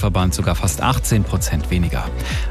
Bundesfeuerwehrverband sogar fast 18% weniger.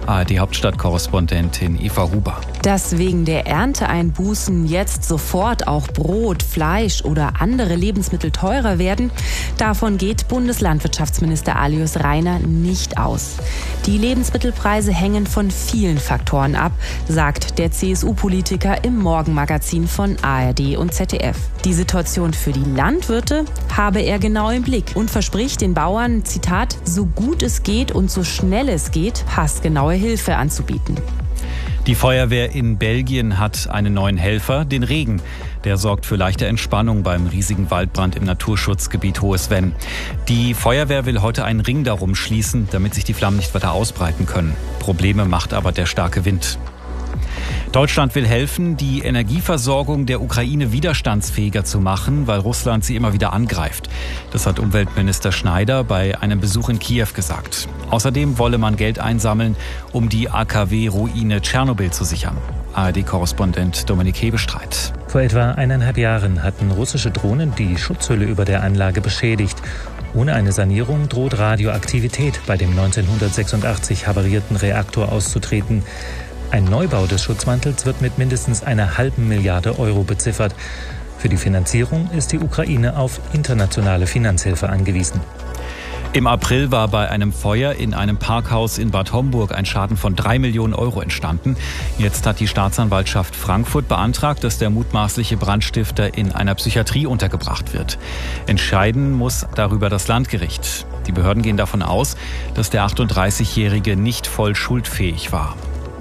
ARD-Hauptstadtkorrespondentin Eva Huber. Dass wegen der Ernteeinbußen jetzt sofort auch Brot, Fleisch oder andere Lebensmittel teurer werden, davon geht Bundeslandwirtschaftsminister Alois Rainer nicht aus. Die Lebensmittelpreise hängen von vielen Faktoren ab, sagt der CSU-Politiker im Morgenmagazin von ARD und ZDF. Die Situation für die Landwirte habe er genau im Blick und verspricht den Bauern, Zitat, so gut es geht und so schnell es geht, passgenaue Hilfe anzubieten. Die Feuerwehr in Belgien hat einen neuen Helfer, den Regen. Der sorgt für leichte Entspannung beim riesigen Waldbrand im Naturschutzgebiet Hohes Venn. Die Feuerwehr will heute einen Ring darum schließen, damit sich die Flammen nicht weiter ausbreiten können. Probleme macht aber der starke Wind. Deutschland will helfen, die Energieversorgung der Ukraine widerstandsfähiger zu machen, weil Russland sie immer wieder angreift. Das hat Umweltminister Schneider bei einem Besuch in Kiew gesagt. Außerdem wolle man Geld einsammeln, um die AKW-Ruine Tschernobyl zu sichern. ARD-Korrespondent Dominik Hebestreit. Vor etwa 1,5 Jahren hatten russische Drohnen die Schutzhülle über der Anlage beschädigt. Ohne eine Sanierung droht Radioaktivität bei dem 1986 havarierten Reaktor auszutreten. Ein Neubau des Schutzmantels wird mit mindestens 1,5 Milliarde Euro beziffert. Für die Finanzierung ist die Ukraine auf internationale Finanzhilfe angewiesen. Im April war bei einem Feuer in einem Parkhaus in Bad Homburg ein Schaden von 3 Millionen Euro entstanden. Jetzt hat die Staatsanwaltschaft Frankfurt beantragt, dass der mutmaßliche Brandstifter in einer Psychiatrie untergebracht wird. Entscheiden muss darüber das Landgericht. Die Behörden gehen davon aus, dass der 38-Jährige nicht voll schuldfähig war.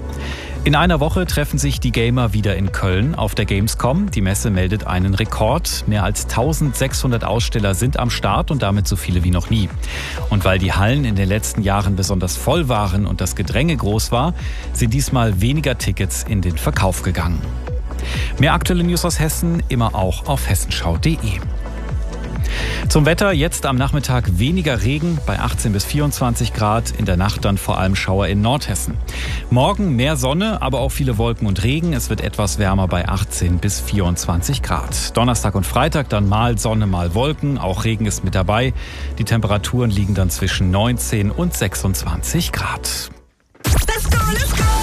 In einer Woche treffen sich die Gamer wieder in Köln auf der Gamescom. Die Messe meldet einen Rekord. Mehr als 1600 Aussteller sind am Start und damit so viele wie noch nie. Und weil die Hallen in den letzten Jahren besonders voll waren und das Gedränge groß war, sind diesmal weniger Tickets in den Verkauf gegangen. Mehr aktuelle News aus Hessen immer auch auf hessenschau.de. Zum Wetter, jetzt am Nachmittag weniger Regen bei 18 bis 24 Grad, in der Nacht dann vor allem Schauer in Nordhessen. Morgen mehr Sonne, aber auch viele Wolken und Regen. Es wird etwas wärmer bei 18 bis 24 Grad. Donnerstag und Freitag dann mal Sonne, mal Wolken, auch Regen ist mit dabei. Die Temperaturen liegen dann zwischen 19 und 26 Grad. Let's go, let's go!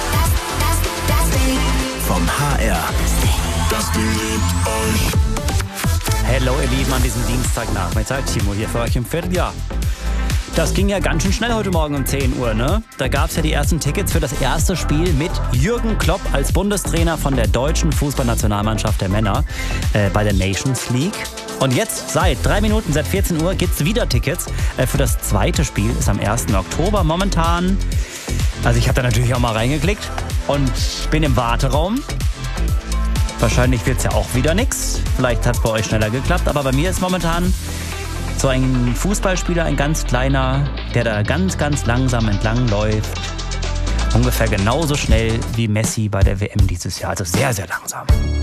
Vom HR. Das Ding liebt euch. Hallo ihr Lieben an diesem Dienstagnachmittag, Timo hier für euch im Vierteljahr. Das ging ja ganz schön schnell heute Morgen um 10 Uhr, ne? Da gab es ja die ersten Tickets für das erste Spiel mit Jürgen Klopp als Bundestrainer von der deutschen Fußballnationalmannschaft der Männer bei der Nations League. Und jetzt seit 3 Minuten, seit 14 Uhr gibt es wieder Tickets für das zweite Spiel, ist am 1. Oktober momentan. Also ich habe da natürlich auch mal reingeklickt und bin im Warteraum. Wahrscheinlich wird es ja auch wieder nix. Vielleicht hat es bei euch schneller geklappt. Aber bei mir ist momentan so ein Fußballspieler, ein ganz kleiner, der da ganz, ganz langsam entlang läuft. Ungefähr genauso schnell wie Messi bei der WM dieses Jahr. Also sehr, sehr langsam.